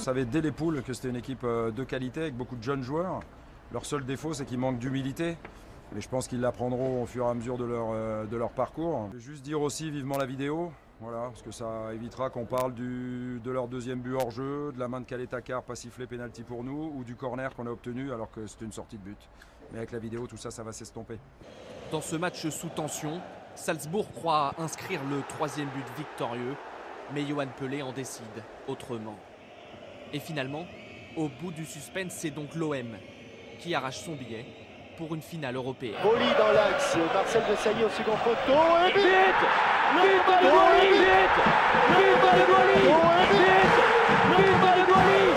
savait dès les poules que c'était une équipe de qualité avec beaucoup de jeunes joueurs. Leur seul défaut, c'est qu'ils manquent d'humilité. Mais je pense qu'ils l'apprendront au fur et à mesure de leur parcours. Je vais juste dire aussi vivement la vidéo, voilà, parce que ça évitera qu'on parle de leur deuxième but hors jeu, de la main de Calais-Takar pas sifflé pénalty pour nous, ou du corner qu'on a obtenu alors que c'était une sortie de but. Mais avec la vidéo, tout ça, ça va s'estomper. Dans ce match sous tension, Salzbourg croit inscrire le 3e but victorieux, mais Yohan Pelé en décide autrement. Et finalement, au bout du suspense, c'est donc l'OM qui arrache son billet pour une finale européenne. Boli dans l'axe, Marcel Desailly au second poteau, et but But de Boli! But de Boli!